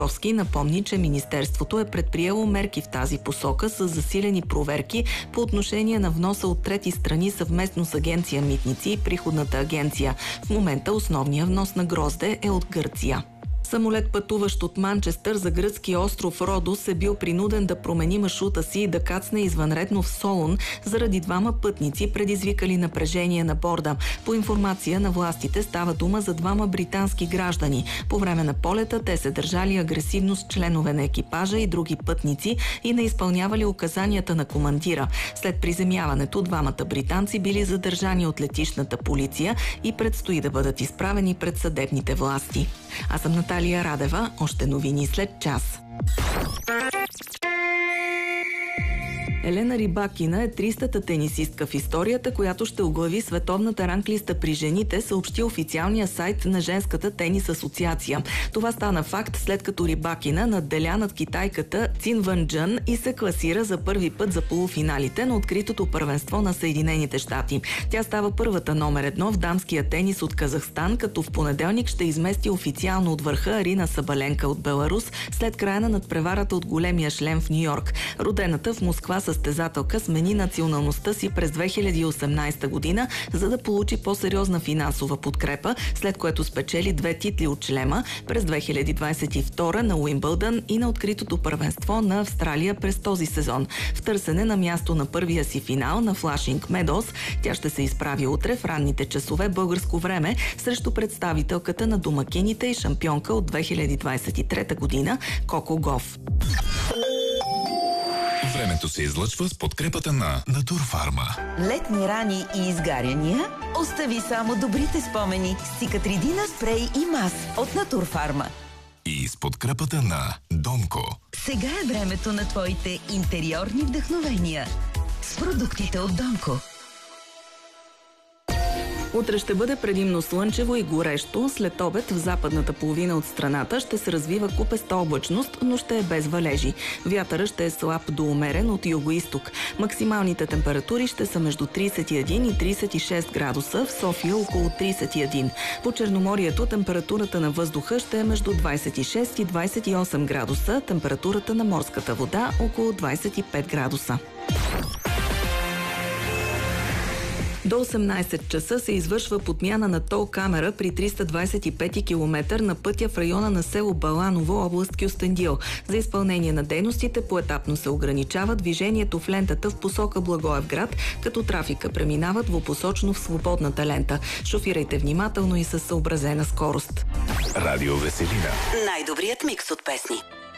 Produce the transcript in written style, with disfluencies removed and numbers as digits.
напомни, че Министерството е предприело мерки в тази посока с засилени проверки по отношение на вноса от трети страни съвместно с агенция Митници и Приходната агенция. В момента основният внос на грозде е от Гърция. Самолет, пътуващ от Манчестър за гръцкия остров Родос, е бил принуден да промени маршрута си и да кацне извънредно в Солун заради двама пътници, предизвикали напрежение на борда. По информация на властите става дума за двама британски граждани. По време на полета те се държали агресивно с членове на екипажа и други пътници и не изпълнявали указанията на командира. След приземяването двамата британци били задържани от летищната полиция и предстои да бъдат изправени пред съдебните власти. Аз съм Наталия Радева. Още новини след час. Елена Рибакина е 300-та тенисистка в историята, която ще оглави световната ранглиста при жените, съобщи официалния сайт на Женската тенис асоциация. Това стана факт, след като Рибакина надделя над китайката Цин Вън Джън и се класира за първи път за полуфиналите на откритото първенство на Съединените щати. Тя става първата номер 1 в дамския тенис от Казахстан, като в понеделник ще измести официално от върха Арина Сабаленка от Беларус след края на надпреварата от големия шлем в Нью-Йорк. Родената в Москва състезателка смени националността си през 2018 година, за да получи по-сериозна финансова подкрепа, след което спечели 2 титли от шлема през 2022 на Уимбълдън и на откритото първенство на Австралия през този сезон. В търсене на място на първия си финал на Флашинг Медос, тя ще се изправи утре в ранните часове българско време срещу представителката на домакините и шампионка от 2023 година Коко Гоф. Времето се излъчва с подкрепата на Натурфарма. Летни рани и изгаряния? Остави само добрите спомени с Цикатридина спрей и мас от Натурфарма. И с подкрепата на Донко. Сега е времето на твоите интериорни вдъхновения с продуктите от Донко. Утре ще бъде предимно слънчево и горещо. След обед в западната половина от страната ще се развива купеста облачност, но ще е без валежи. Вятърът ще е слаб до умерен от югоизток. Максималните температури ще са между 31 и 36 градуса, в София около 31. По Черноморието температурата на въздуха ще е между 26 и 28 градуса, температурата на морската вода около 25 градуса. До 18 часа се извършва подмяна на тол камера при 325 км на пътя в района на село Баланово, област Кюстендил. За изпълнение на дейностите поетапно се ограничава движението в лентата в посока Благоевград, като трафика преминава двупосочно в свободната лента. Шофирайте внимателно и със съобразена скорост. Радио Веселина. Най-добрият микс от песни.